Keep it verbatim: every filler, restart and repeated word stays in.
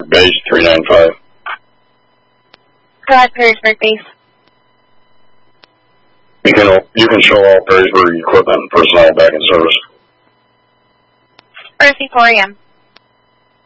Base three nine five. Go ahead, Perrysburg base. You can you can show all Perrysburg equipment and personnel back in service. Percy four A M.